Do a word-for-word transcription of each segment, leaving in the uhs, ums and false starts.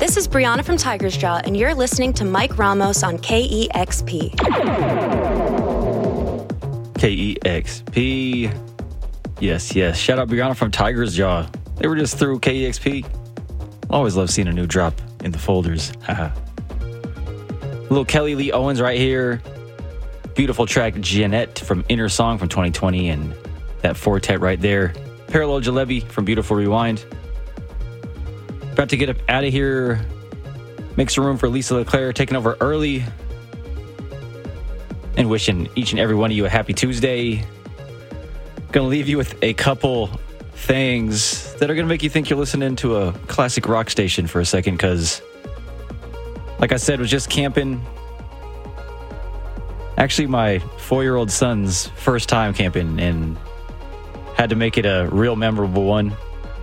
This is Brianna from Tiger's Jaw, and you're listening to Mike Ramos on K E X P. K E X P. Yes, yes. Shout out Brianna from Tiger's Jaw. They were just through K E X P. Always love seeing a new drop in the folders. Haha. Little Kelly Lee Owens right here. Beautiful track, Jeanette from Inner Song from twenty twenty, and that Fortet right there. Parallel Jalebi from Beautiful Rewind. About to get up out of here. Make some room for Lisa LeClaire taking over early. And wishing each and every one of you a happy Tuesday. Gonna leave you with a couple things that are gonna make you think you're listening to a classic rock station for a second, because like I said, was just camping. Actually, my four-year-old son's first time camping, and had to make it a real memorable one.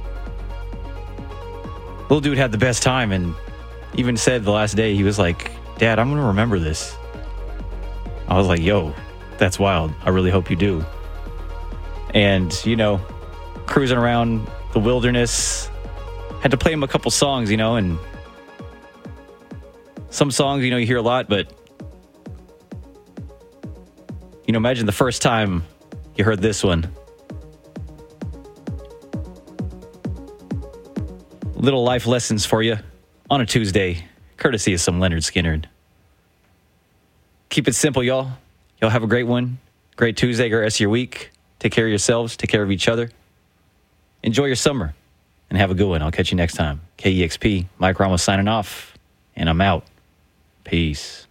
Little dude had the best time, and even said the last day, he was like, "Dad, I'm going to remember this." I was like, yo, that's wild. I really hope you do. And, you know, cruising around the wilderness, had to play him a couple songs, you know, and some songs, you know, you hear a lot, but, you know, imagine the first time you heard this one. Little life lessons for you on a Tuesday, courtesy of some Leonard Skinner. Keep it simple, y'all. Y'all have a great one. Great Tuesday, great rest of your week. Take care of yourselves. Take care of each other. Enjoy your summer and have a good one. I'll catch you next time. K E X P, Mike Ramos signing off, and I'm out. Peace.